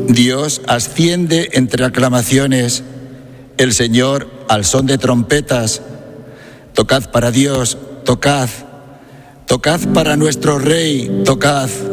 Dios asciende entre aclamaciones, el Señor al son de trompetas. Tocad para Dios, tocad, tocad para nuestro Rey, tocad.